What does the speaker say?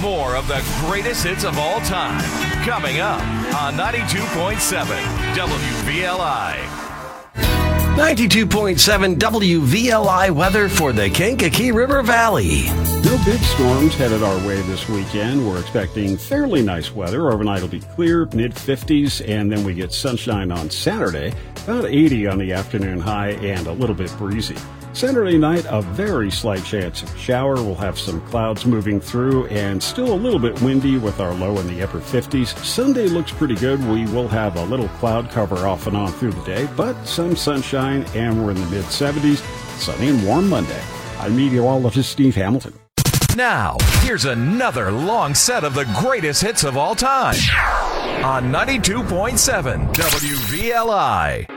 More of the greatest hits of all time. Coming up on 92.7 WVLI. 92.7 WVLI weather for the Kankakee River Valley. No big storms headed our way this weekend. We're expecting fairly nice weather. Overnight will be clear, mid-50s, and then we get sunshine on Saturday, about 80 on the afternoon high and a little bit breezy. Saturday night, a very slight chance of shower. We'll have some clouds moving through and still a little bit windy with our low in the upper 50s. Sunday looks pretty good. We will have a little cloud cover off and on through the day, but some sunshine, and we're in the mid-70s. Sunny and warm Monday. I'm meteorologist Steve Hamilton. Now, here's another long set of the greatest hits of all time on 92.7 WVLI.